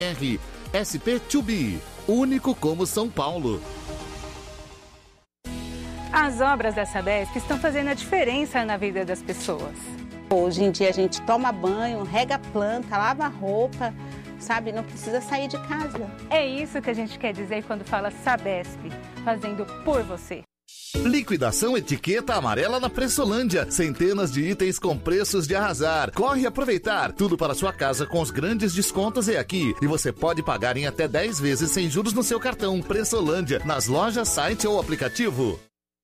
SP2B, único como São Paulo. As obras da Sabesp estão fazendo a diferença na vida das pessoas. Hoje em dia a gente toma banho, rega a planta, lava a roupa, sabe? Não precisa sair de casa. É isso que a gente quer dizer quando fala Sabesp, fazendo por você. Liquidação etiqueta amarela na Pressolândia. Centenas de itens com preços de arrasar. Corre aproveitar. Tudo para sua casa com os grandes descontos é aqui. E você pode pagar em até 10 vezes sem juros no seu cartão. Pressolândia, nas lojas, site ou aplicativo.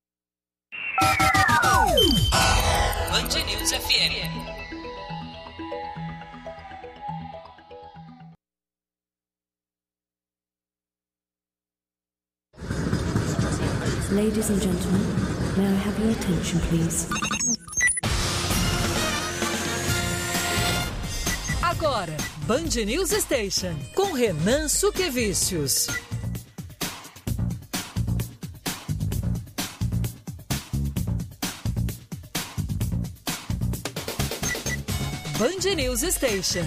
Band News FM. Ladies and gentlemen, may I have your attention, please? Agora, Band News Station, com Renan Suquevicius. Band News Station.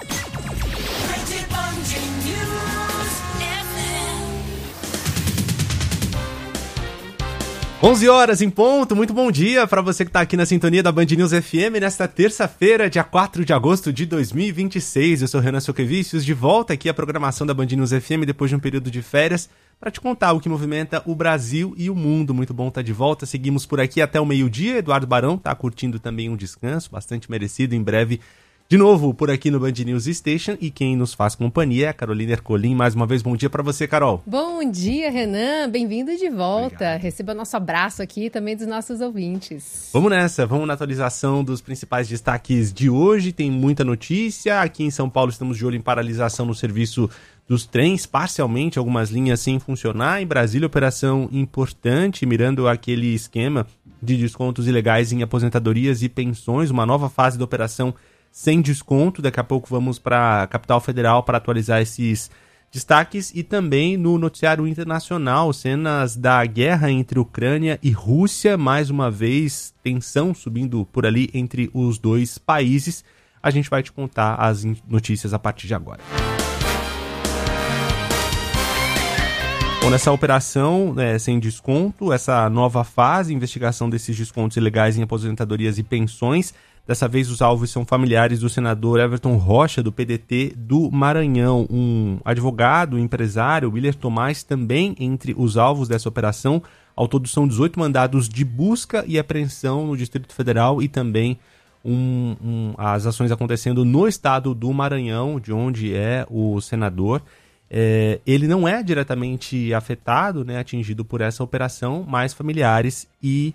11 horas em ponto, muito bom dia para você que está aqui na sintonia da Band News FM nesta terça-feira, dia 4 de agosto de 2026. Eu sou Renan Suquevicius, de volta aqui à programação da Band News FM depois de um período de férias para te contar o que movimenta o Brasil e o mundo. Muito bom estar de volta, seguimos por aqui até o meio-dia. Eduardo Barão está curtindo também um descanso bastante merecido, em breve de novo por aqui no Band News Station, e quem nos faz companhia é a Carolina Ercolim. Mais uma vez, bom dia para você, Carol. Bom dia, Renan. Bem-vindo de volta. Obrigado. Receba nosso abraço aqui e também dos nossos ouvintes. Vamos nessa, vamos na atualização dos principais destaques de hoje. Tem muita notícia. Aqui em São Paulo estamos de olho em paralisação no serviço dos trens, parcialmente, algumas linhas sem funcionar. Em Brasília, operação importante, mirando aquele esquema de descontos ilegais em aposentadorias e pensões, uma nova fase da operação sem desconto. Daqui a pouco vamos para a capital federal para atualizar esses destaques. E também no noticiário internacional, cenas da guerra entre Ucrânia e Rússia, mais uma vez tensão subindo por ali entre os dois países. A gente vai te contar as notícias a partir de agora. Bom, nessa operação sem desconto, essa nova fase, investigação desses descontos ilegais em aposentadorias e pensões. Dessa vez os alvos são familiares do senador Everton Rocha, do PDT do Maranhão. Um advogado, um empresário, Willer Tomás, também entre os alvos dessa operação. Ao todo são 18 mandados de busca e apreensão no Distrito Federal e também as ações acontecendo no estado do Maranhão, de onde é o senador. Ele não é diretamente afetado, atingido por essa operação, mas familiares e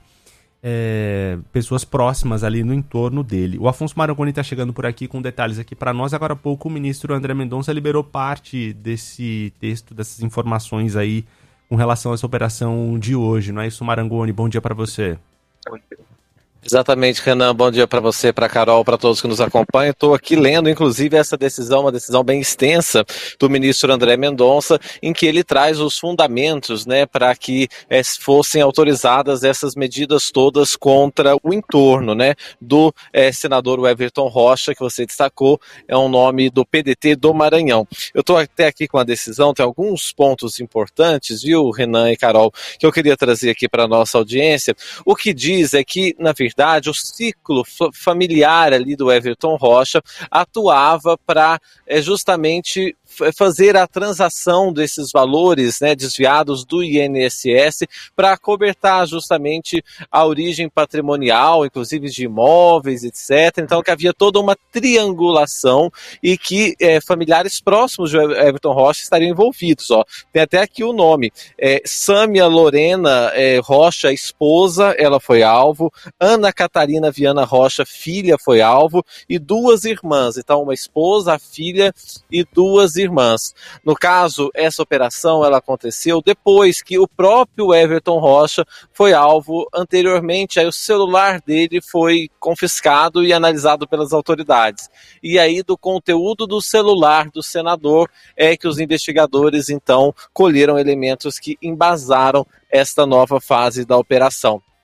pessoas próximas ali no entorno dele. O Afonso Marangoni está chegando por aqui com detalhes aqui para nós. Agora há pouco o ministro André Mendonça liberou parte desse texto, dessas informações aí com relação a essa operação de hoje, não é isso, Marangoni? Bom dia para você. Exatamente, Renan, bom dia para você, para a Carol, para todos que nos acompanham. Estou aqui lendo, inclusive, essa decisão, uma decisão bem extensa do ministro André Mendonça, em que ele traz os fundamentos, para que fossem autorizadas essas medidas todas contra o entorno, do senador Everton Rocha, que você destacou, é um nome do PDT do Maranhão. Eu estou até aqui com a decisão, tem alguns pontos importantes, viu, Renan e Carol, que eu queria trazer aqui para a nossa audiência. O que diz é que, na verdade, o ciclo familiar ali do Everton Rocha atuava para justamente fazer a transação desses valores desviados do INSS para cobertar justamente a origem patrimonial, inclusive de imóveis, etc. Então que havia toda uma triangulação e que familiares próximos de Everton Rocha estariam envolvidos. Tem até aqui o nome, Sâmia Lorena Rocha, esposa, ela foi alvo, Ana Catarina Viana Rocha, filha, foi alvo, e duas irmãs. Então uma esposa, a filha e duas irmãs. No caso, essa operação ela aconteceu depois que o próprio Everton Rocha foi alvo anteriormente, aí o celular dele foi confiscado e analisado pelas autoridades. E aí do conteúdo do celular do senador é que os investigadores então colheram elementos que embasaram esta nova fase da operação.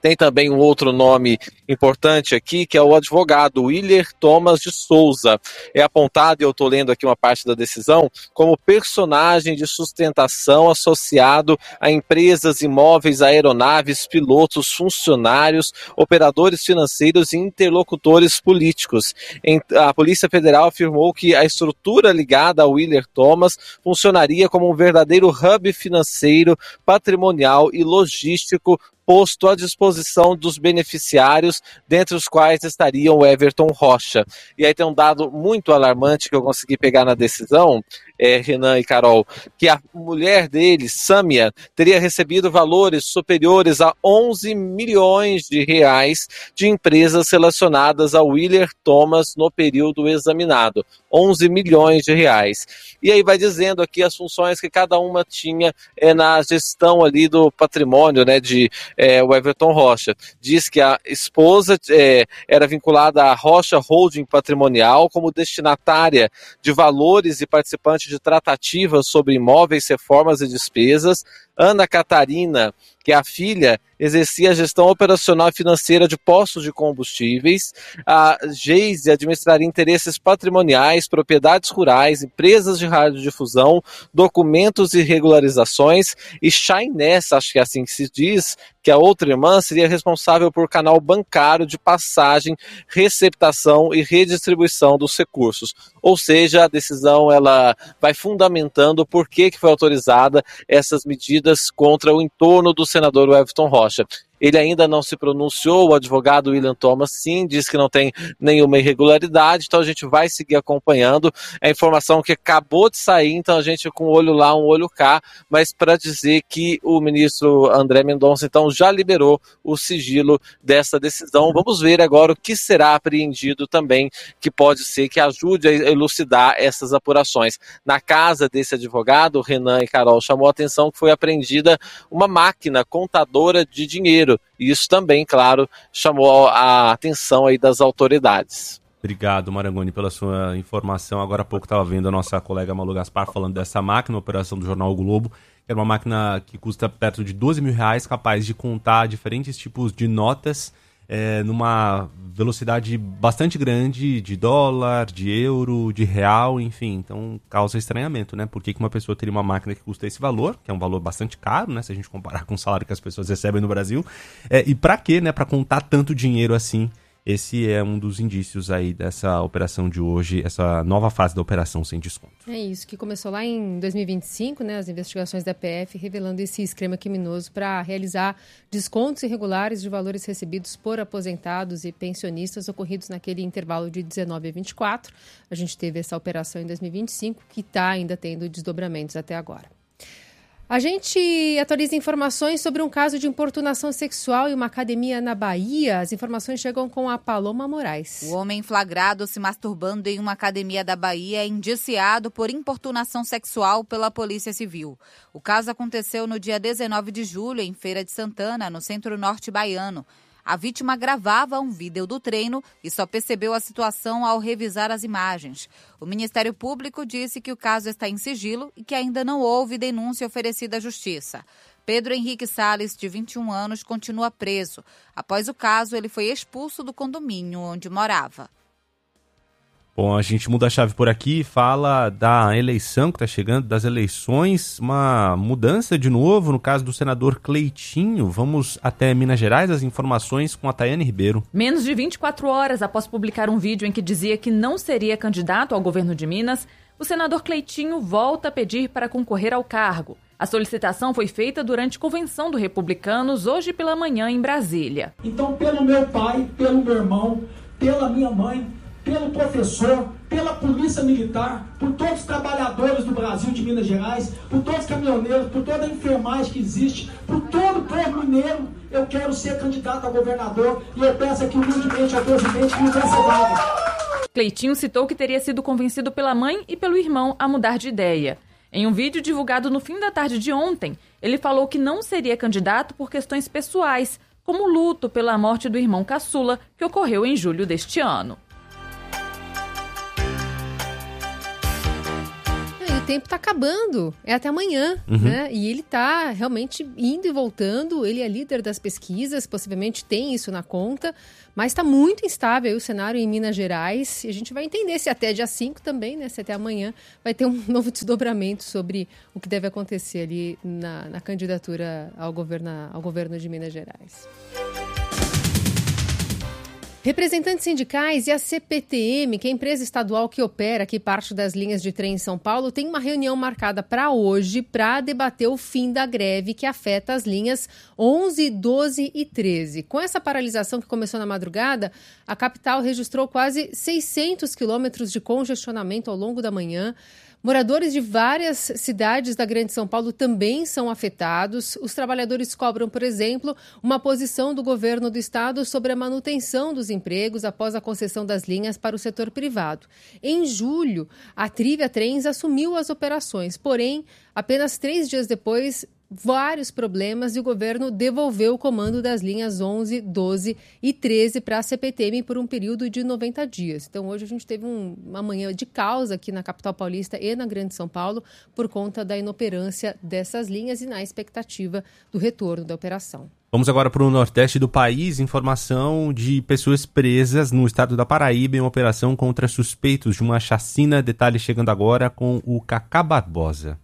Tem também um outro nome importante aqui, que é o advogado Willer Thomas de Souza. É apontado, e eu estou lendo aqui uma parte da decisão, como personagem de sustentação associado a empresas, imóveis, aeronaves, pilotos, funcionários, operadores financeiros e interlocutores políticos. A Polícia Federal afirmou que a estrutura ligada a Willer Thomas funcionaria como um verdadeiro hub financeiro, patrimonial e logístico posto à disposição dos beneficiários, dentre os quais estariam o Everton Rocha. E aí tem um dado muito alarmante que eu consegui pegar na decisão, Renan e Carol, que a mulher dele, Sâmia, teria recebido valores superiores a 11 milhões de reais de empresas relacionadas ao Willer Thomas no período examinado. 11 milhões de reais. E aí vai dizendo aqui as funções que cada uma tinha na gestão ali do patrimônio, né, o Everton Rocha. Diz que a esposa era vinculada à Rocha Holding Patrimonial como destinatária de valores e participante de tratativas sobre imóveis, reformas e despesas. Ana Catarina, que é a filha, exercia a gestão operacional e financeira de postos de combustíveis. A Geise administraria interesses patrimoniais, propriedades rurais, empresas de radiodifusão, documentos e regularizações. E Chainés, acho que é assim que se diz, que a outra irmã seria responsável por canal bancário de passagem, receptação e redistribuição dos recursos. Ou seja, a decisão ela vai fundamentando por que foi autorizada essas medidas contra o entorno do senador Everton Rocha. Ele ainda não se pronunciou, o advogado William Thomas sim, diz que não tem nenhuma irregularidade, então a gente vai seguir acompanhando. A informação que acabou de sair, então a gente com um olho lá, um olho cá, mas para dizer que o ministro André Mendonça então já liberou o sigilo dessa decisão. Vamos ver agora o que será apreendido também, que pode ser que ajude a elucidar essas apurações. Na casa desse advogado, Renan e Carol, chamou a atenção que foi apreendida uma máquina contadora de dinheiro. E isso também, claro, chamou a atenção aí das autoridades. Obrigado, Marangoni, pela sua informação. Agora há pouco estava vendo a nossa colega Malu Gaspar falando dessa máquina, operação do Jornal o Globo, que era uma máquina que custa perto de 12 mil reais, capaz de contar diferentes tipos de notas numa velocidade bastante grande de dólar, de euro, de real, enfim. Então causa estranhamento, né? Por que uma pessoa teria uma máquina que custa esse valor, que é um valor bastante caro, né? Se a gente comparar com o salário que as pessoas recebem no Brasil. E pra quê, né? Pra contar tanto dinheiro assim. Esse é um dos indícios aí dessa operação de hoje, essa nova fase da operação sem desconto. É isso, que começou lá em 2025, né, as investigações da PF revelando esse esquema criminoso para realizar descontos irregulares de valores recebidos por aposentados e pensionistas ocorridos naquele intervalo de 19 a 24. A gente teve essa operação em 2025, que está ainda tendo desdobramentos até agora. A gente atualiza informações sobre um caso de importunação sexual em uma academia na Bahia. As informações chegam com a Paloma Moraes. O homem flagrado se masturbando em uma academia da Bahia é indiciado por importunação sexual pela Polícia Civil. O caso aconteceu no dia 19 de julho, em Feira de Santana, no centro-norte baiano. A vítima gravava um vídeo do treino e só percebeu a situação ao revisar as imagens. O Ministério Público disse que o caso está em sigilo e que ainda não houve denúncia oferecida à Justiça. Pedro Henrique Salles, de 21 anos, continua preso. Após o caso, ele foi expulso do condomínio onde morava. Bom, a gente muda a chave por aqui e fala da eleição que está chegando, das eleições, uma mudança de novo no caso do senador Cleitinho. Vamos até Minas Gerais, as informações com a Tayane Ribeiro. Menos de 24 horas após publicar um vídeo em que dizia que não seria candidato ao governo de Minas, o senador Cleitinho volta a pedir para concorrer ao cargo. A solicitação foi feita durante convenção do Republicanos hoje pela manhã em Brasília. Então, pelo meu pai, pelo meu irmão, pela minha mãe, pelo professor, pela polícia militar, por todos os trabalhadores do Brasil, de Minas Gerais, por todos os caminhoneiros, por toda a enfermagem que existe, por todo o povo mineiro, eu quero ser candidato a governador e eu peço aqui humildemente ao presidente que me dê essa vaga. Cleitinho citou que teria sido convencido pela mãe e pelo irmão a mudar de ideia. Em um vídeo divulgado no fim da tarde de ontem, ele falou que não seria candidato por questões pessoais, como luto pela morte do irmão caçula, que ocorreu em julho deste ano. tempo está acabando, é até amanhã, né? E ele está realmente indo e voltando, ele é líder das pesquisas, possivelmente tem isso na conta, mas está muito instável aí o cenário em Minas Gerais, e a gente vai entender se até dia 5 também, né? Se até amanhã vai ter um novo desdobramento sobre o que deve acontecer ali na candidatura ao governo de Minas Gerais. Representantes sindicais e a CPTM, que é a empresa estadual que opera aqui parte das linhas de trem em São Paulo, tem uma reunião marcada para hoje para debater o fim da greve que afeta as linhas 11, 12 e 13. Com essa paralisação que começou na madrugada, a capital registrou quase 600 quilômetros de congestionamento ao longo da manhã. Moradores de várias cidades da Grande São Paulo também são afetados. Os trabalhadores cobram, por exemplo, uma posição do governo do estado sobre a manutenção dos empregos após a concessão das linhas para o setor privado. Em julho, a Trivia Trens assumiu as operações, porém, apenas 3 dias depois, vários problemas e o governo devolveu o comando das linhas 11, 12 e 13 para a CPTM por um período de 90 dias. Então, hoje a gente teve uma manhã de caos aqui na capital paulista e na Grande São Paulo por conta da inoperância dessas linhas e na expectativa do retorno da operação. Vamos agora para o Nordeste do país. Informação de pessoas presas no estado da Paraíba em uma operação contra suspeitos de uma chacina. Detalhes chegando agora com o Cacá Barbosa.